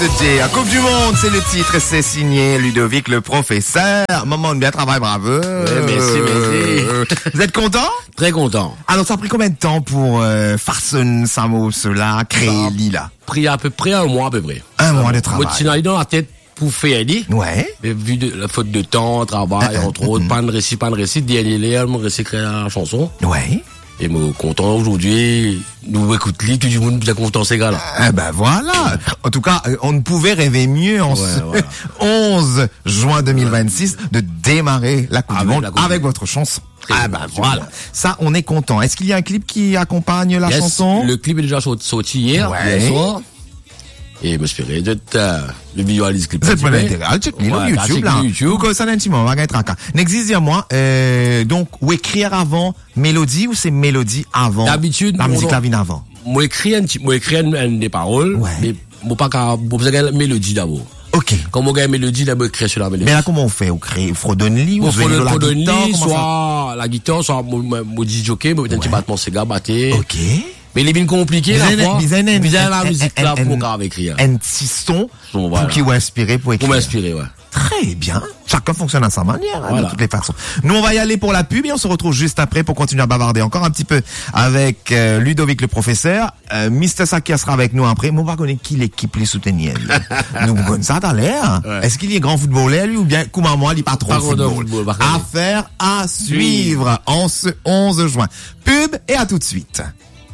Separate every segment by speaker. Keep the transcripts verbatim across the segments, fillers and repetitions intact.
Speaker 1: J. Coupe du Monde, c'est le titre, c'est signé Ludovic le professeur. Maman de bien travail, bravo.
Speaker 2: Ouais, merci, merci.
Speaker 1: Vous êtes content?
Speaker 2: Très content.
Speaker 1: Alors, ça a pris combien de temps pour euh, farçonner ça mot, cela, créer Lila?
Speaker 2: Pris à peu près un mois à peu près.
Speaker 1: Un mois de travail.
Speaker 2: Moi, sinon, dans la tête pour faire dit.
Speaker 1: Ouais.
Speaker 2: Mais vu de, la faute de temps, travail,
Speaker 1: Euh,
Speaker 2: entre
Speaker 1: euh,
Speaker 2: autres,
Speaker 1: euh,
Speaker 2: pas de récit, pas de récit, d'y aller là, me récit créer la chanson.
Speaker 1: Ouais.
Speaker 2: Et me content aujourd'hui, nous écoute li, tout le monde bien content ces gars-là.
Speaker 1: Ah ben voilà. En tout cas, euh, on ne pouvait rêver mieux en
Speaker 2: Ouais,
Speaker 1: ce
Speaker 2: voilà.
Speaker 1: onze juin deux mille vingt-six de démarrer la Coupe
Speaker 2: Avec
Speaker 1: du Monde
Speaker 2: la Coupe du
Speaker 1: avec
Speaker 2: Monde.
Speaker 1: votre chanson.
Speaker 2: Très
Speaker 1: Ah
Speaker 2: bien,
Speaker 1: ben
Speaker 2: absolument.
Speaker 1: voilà. Ça, on est content. Est-ce qu'il y a un clip qui accompagne la
Speaker 2: Yes,
Speaker 1: chanson?
Speaker 2: le clip est déjà sorti sorti hier,
Speaker 1: Ouais.
Speaker 2: hier soir. Et me espérer d'être, euh, le visualise clip.
Speaker 1: C'est pas l'intérêt. Check-le
Speaker 2: Ouais,
Speaker 1: YouTube,
Speaker 2: check-le
Speaker 1: là.
Speaker 2: YouTube.
Speaker 1: Ou que ça n'a un petit moment, on va gagner tracas. N'existe dire moi, euh, donc, ou écrire avant mélodie ou c'est mélodie avant?
Speaker 2: D'habitude,
Speaker 1: la
Speaker 2: on-
Speaker 1: musique la vine avant.
Speaker 2: Moi écris un petit, moi écris un, un des paroles,
Speaker 1: Ouais.
Speaker 2: mais moi pas qu'à, moi besoin de mélodie d'abord.
Speaker 1: Ok.
Speaker 2: Quand moi gagne mélodie, là, moi écris sur la mélodie.
Speaker 1: Mais là, comment on fait? On crée Frodonly ou
Speaker 2: Moi, faut le, faut
Speaker 1: la
Speaker 2: donner,
Speaker 1: guitare? Comment ça?
Speaker 2: soit la guitare, soit mon, mon, mon D J jockey, moi, un petit battement, c'est gars, batté.
Speaker 1: Ok.
Speaker 2: Mais les bines compliquées, la fois.
Speaker 1: Bizarre,
Speaker 2: Bizarre la musique, là, pour qu'on écrire.
Speaker 1: Un petit son
Speaker 2: Son,
Speaker 1: pour
Speaker 2: voilà.
Speaker 1: qui vous inspirer pour écrire.
Speaker 2: Pour m'inspirer, ouais.
Speaker 1: Très bien. Chacun fonctionne à sa manière, hein,
Speaker 2: Voilà.
Speaker 1: de toutes les façons. Nous, on va y aller pour la pub et on se retrouve juste après pour continuer à bavarder encore un petit peu avec euh, Ludovic le professeur. Euh, mister Sakia sera avec nous après. Mais on va connaître qui l'équipe les soutenir. Nous, vous connaissez ça dans l'air.
Speaker 2: Ouais.
Speaker 1: Est-ce qu'il y a grand footballeur, lui, ou bien Koumamoua, il est pas trop
Speaker 2: Pas
Speaker 1: de
Speaker 2: grand de
Speaker 1: football.
Speaker 2: football, par contre.
Speaker 1: Affaire à suivre en ce onze juin. Pub et à tout de suite.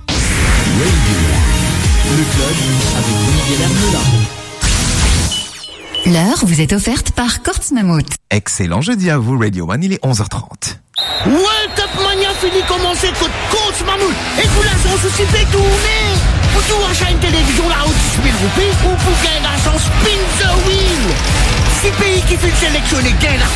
Speaker 2: Le club, avec Guilherme Moulin.
Speaker 3: L'heure vous est offerte par Kortz Mammouth.
Speaker 1: Excellent jeudi à vous, Radio One. Il est onze heures trente.
Speaker 4: Ouais, Top Mania fini commencer contre Coach Mammouth. Et pour la chance aussi fait tourner. Pour tout achat une télévision la haute dix mille roupies ou pour gagner la chance spin the wheel. Six pays qui font sélectionner gagnent la